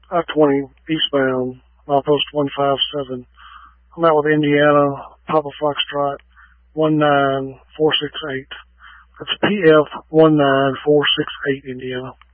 I-20 eastbound, milepost 157. I'm out with Indiana, Papa Foxtrot 19468. That's PF 19468, Indiana.